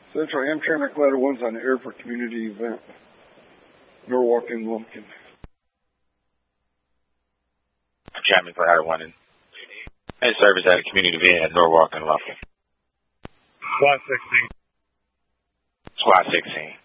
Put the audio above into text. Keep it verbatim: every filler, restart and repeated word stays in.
Central Amtrak Ladder one's on the air for community event. Norwalk and Lumpkin. Traffic Ladder one in, in service at a community event at Norwalk and Lumpkin. Squad sixteen. Squad sixteen.